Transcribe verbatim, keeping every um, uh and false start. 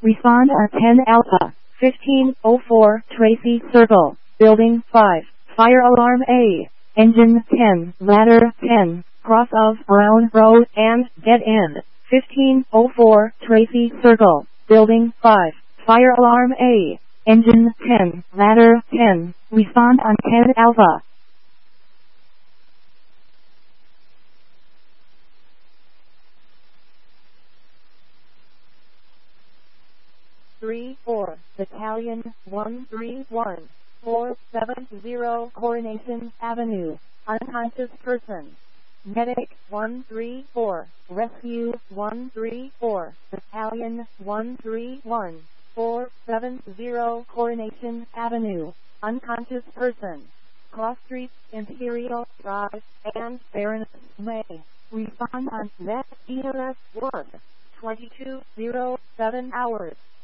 Respond on ten Alpha. fifteen oh four Tracy Circle. Building five. Fire alarm A. Engine ten. Ladder ten. Cross of Brown Road and dead end. fifteen oh four Tracy Circle. Building five. Fire alarm A. Engine ten. Ladder ten. Respond on ten Alpha. three four Battalion one three one four seven zero Coronation Avenue. Unconscious person. Medic one three four. Rescue one three four. Battalion one three one four seven zero Coronation Avenue. Unconscious person. Cross Street, Imperial Drive, and Baron May. Respond on net E M S work. twenty-two oh seven hours.